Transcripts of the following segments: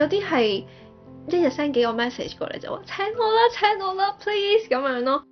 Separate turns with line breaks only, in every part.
有啲係一日 send 幾個 message 過嚟就話請我啦，請我啦，please 咁樣咯。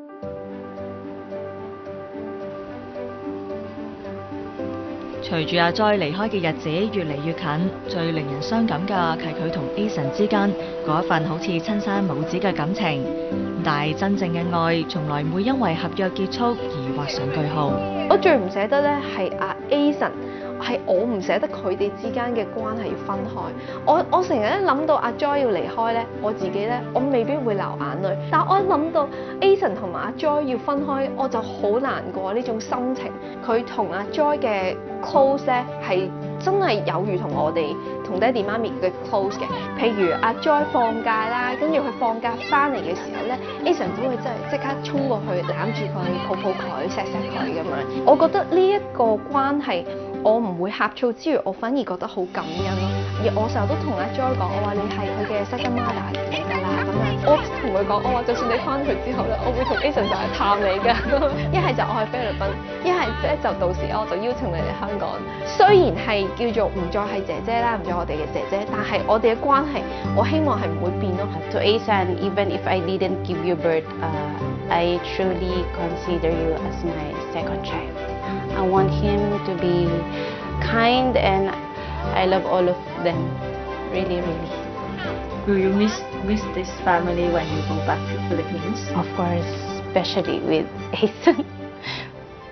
隨住阿 Joy 離開嘅日子越嚟越近，最令人傷感嘅係佢同 Eason 之間嗰一份好似親生母子嘅感情。但係真正嘅愛，從來唔會因為合約結束而畫上句號。
我最唔捨得咧係阿 Eason，係我唔捨得佢哋之間嘅關係要分開。我成日一諗到阿 Joy 要離開咧，我自己咧我未必會流眼淚，但我一諗到 Eason 同埋阿 Joy 要分開，我就好難過呢種心情。佢同阿 Joy 嘅 close 咧係真係有如同我哋同爹哋媽咪嘅 close 嘅。譬如阿 Joy 放假啦，跟住佢放假翻嚟嘅時候咧 ，Eason 都會真係即刻衝過去攬住佢、抱抱佢、錫錫佢咁樣。我覺得呢一個關係，我唔會呷醋之餘，我反而覺得好感恩咯。而我成日都同阿 Joy 講，我話你係佢嘅 second mother 嚟㗎啦咁樣。我同佢講，我話就算你翻去之後咧，我會同 Eason 就係探你㗎。一係就我去菲律賓，一係咧就到時我就邀請你嚟香港。雖然係叫做唔再係姐姐啦，唔再我哋嘅姐姐，但係我哋嘅關係，我希望係唔會變咯。
To Eason, even if I didn't give you birth, I truly consider you as my second child. I want him to be kind and I love all of them, really, really.
Will you miss this family when you go back to Philippines?
Of course, especially with Eason.